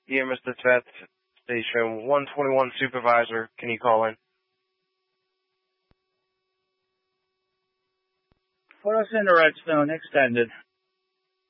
Yeah, Mr. Teth, Station 121 Supervisor. Can you call in? Put us into Redstone, extended.